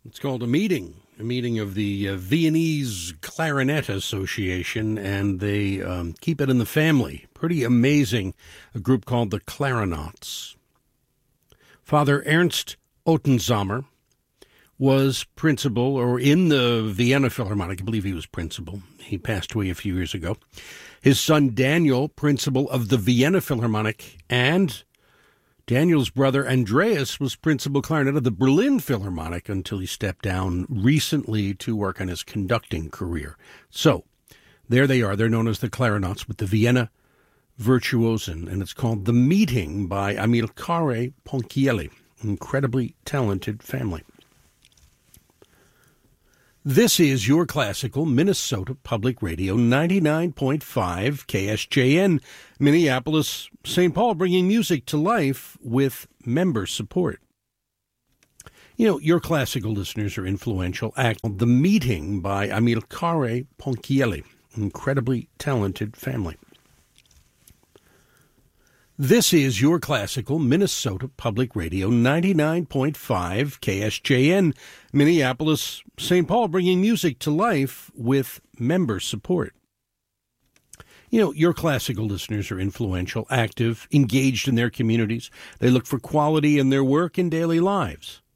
It's called a meeting of the Viennese Clarinet Association, and they keep it in the family. Pretty amazing, a group called the Clarinets. Father Ernst Ottensamer was principal, or in the Vienna Philharmonic. I believe he was principal. He passed away a few years ago. His son Daniel, principal of the Vienna Philharmonic, and Daniel's brother Andreas was principal clarinet of the Berlin Philharmonic until he stepped down recently to work on his conducting career. So, there they are. They're known as the Clarinets with the Vienna Virtuosen, and it's called The Meeting by Amilcare Ponchielli. Incredibly talented family. This is your classical Minnesota Public Radio, 99.5 KSJN, Minneapolis, St. Paul, bringing music to life with member support. You know, your classical listeners are influential. The Meeting by Amilcare Ponchielli, incredibly talented family. This is your classical Minnesota Public Radio, 99.5 KSJN, Minneapolis, St. Paul, bringing music to life with member support. You know, your classical listeners are influential, active, engaged in their communities. They look for quality in their work and daily lives.